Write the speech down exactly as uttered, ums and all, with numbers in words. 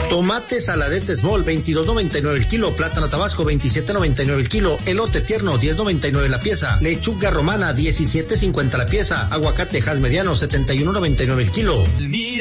Tomate saladetes Small, veintidós noventa y nueve el kilo. Plátano tabasco, veintisiete noventa y nueve el kilo. Elote tierno, diez noventa y nueve la pieza. Lechuga romana, diecisiete cincuenta la pieza. Aguacate Hass mediano, setenta y uno noventa y nueve el kilo.